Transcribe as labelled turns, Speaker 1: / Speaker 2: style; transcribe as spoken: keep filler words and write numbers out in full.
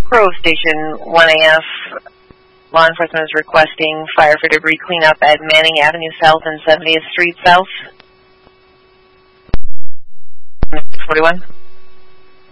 Speaker 1: Grove Station one A F. Law enforcement is requesting fire for debris cleanup at Manning Avenue South and seventieth Street South. forty-one.